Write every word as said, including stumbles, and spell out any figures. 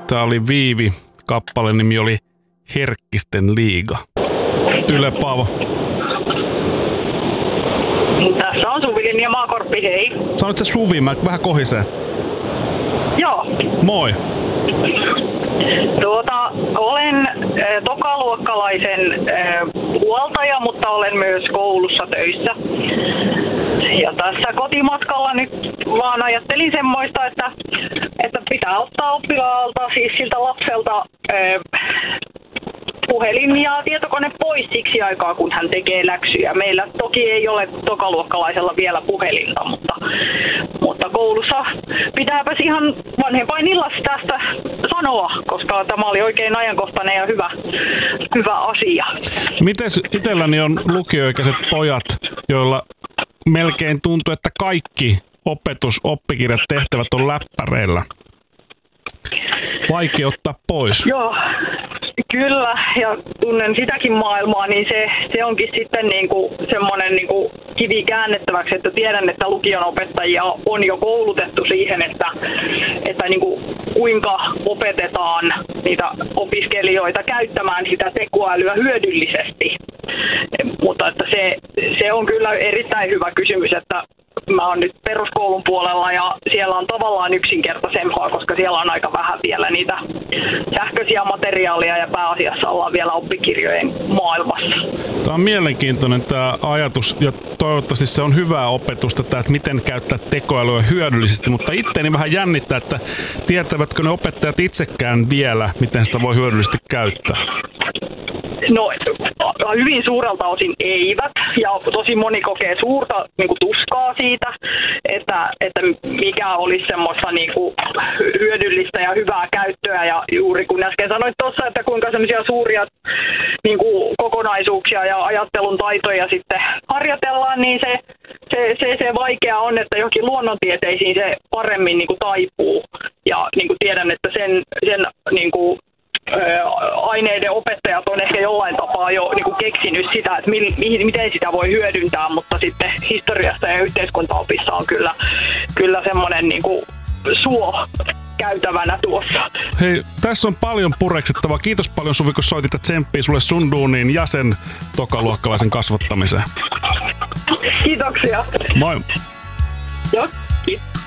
Tää oli Viivi. Kappaleen nimi oli Herkkisten liiga. Yle Paavo. Tässä on Suvi ja Maakorppi, hei. Sanoit se Suvi, mä vähän kohisee. Joo. Moi. Tuota, olen äh, tokaluokkalaisen äh, huoltaja, mutta olen myös koulussa töissä. Ja tässä kotimatkalla nyt vaan ajattelin semmoista, että, että pitää ottaa oppilaalta, siis siltä lapselta äh, puhelin ja tietokone pois siksi aikaa, kun hän tekee läksyjä. Meillä toki ei ole tokaluokkalaisella vielä puhelinta, mutta, mutta koulussa pitääpäs ihan vanhempainillassa tästä sanoa, koska tämä oli oikein ajankohtainen ja hyvä, hyvä asia. Mites itselläni on lukioikäiset pojat, joilla melkein tuntuu, että kaikki opetus, oppikirjat, tehtävät on läppäreillä. Vaikea ottaa pois. Joo. Kyllä, ja tunnen sitäkin maailmaa, niin se, se onkin sitten niinku semmoinen niinku kivi käännettäväksi, että tiedän, että lukion opettajia on jo koulutettu siihen, että, että niinku kuinka opetetaan niitä opiskelijoita käyttämään sitä tekoälyä hyödyllisesti. Mutta että se, se on kyllä erittäin hyvä kysymys, että mä oon nyt peruskoulun puolella ja siellä on tavallaan yksinkertaisempaa, koska siellä on aika vähän vielä niitä sähköisiä materiaaleja ja pääasiassa ollaan vielä oppikirjojen maailmassa. Tämä on mielenkiintoinen tämä ajatus ja toivottavasti se on hyvää opetusta, tämä, että miten käyttää tekoälyä hyödyllisesti, mutta itseäni vähän jännittää, että tietävätkö ne opettajat itsekään vielä, miten sitä voi hyödyllisesti käyttää? No hyvin suurelta osin eivät ja tosi moni kokee suurta niin kuin tuskaa siitä, että, että mikä olisi semmoista niin kuin hyödyllistä ja hyvää käyttöä ja juuri kun äsken sanoit tuossa, että kuinka semmoisia suuria niin kuin kokonaisuuksia ja ajattelun taitoja sitten harjoitellaan, niin se, se, se, se vaikea on, että johonkin luonnontieteisiin se paremmin niin kuin taipuu ja niin kuin tiedän, että sen, sen niin kuin aineiden opettajat on ehkä jollain tapaa jo niin kuin keksinyt sitä, että mi- mi- miten sitä voi hyödyntää, mutta sitten historiassa ja yhteiskuntaopissa on kyllä, kyllä semmoinen niin kuin suo käytävänä tuossa. Hei, tässä on paljon pureksettavaa. Kiitos paljon Suvi, kun soitit ja tsemppii sulle sun duuniin ja sen tokaluokkalaisen kasvattamiseen. Kiitoksia. Moi. Joo, kiitos.